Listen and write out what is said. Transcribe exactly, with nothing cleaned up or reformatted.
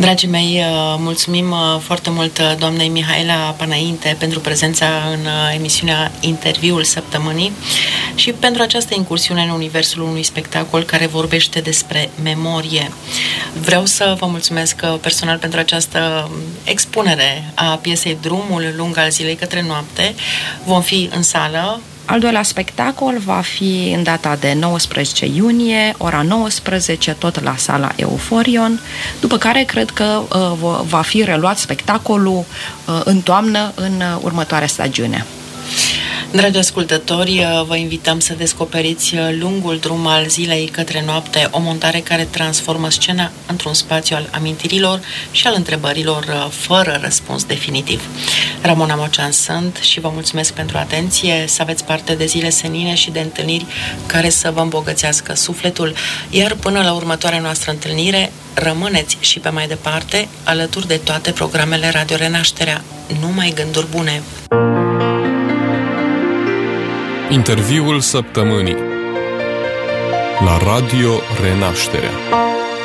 Dragii mei, mulțumim foarte mult doamnei Mihaela Panainte pentru prezența în emisiunea Interviul Săptămânii și pentru această incursiune în universul unui spectacol care vorbește despre memorie. Vreau să vă mulțumesc personal pentru această expunere a piesei Drumul lung al zilei către noapte. Vom fi în sală. Al doilea spectacol va fi în data de nouăsprezece iunie, ora nouăsprezece, tot la sala Euphorion, după care cred că uh, va fi reluat spectacolul uh, în toamnă, în următoarea stagiune. Dragi ascultători, vă invităm să descoperiți Lungul drum al zilei către noapte, o montare care transformă scena într-un spațiu al amintirilor și al întrebărilor fără răspuns definitiv. Ramona Mocean sunt și vă mulțumesc pentru atenție, să aveți parte de zile senine și de întâlniri care să vă îmbogățească sufletul, iar până la următoarea noastră întâlnire, rămâneți și pe mai departe alături de toate programele Radio Renașterea. Numai gânduri bune! Interviul săptămânii la Radio Renașterea.